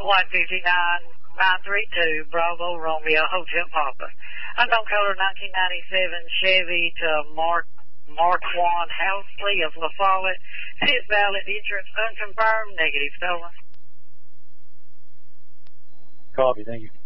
159-932 Bravo Romeo Hotel Papa. Unknown color 1997 Chevy to Marquand Housley of La Follette. It is valid. Insurance unconfirmed. Negative stolen. Copy. Thank you.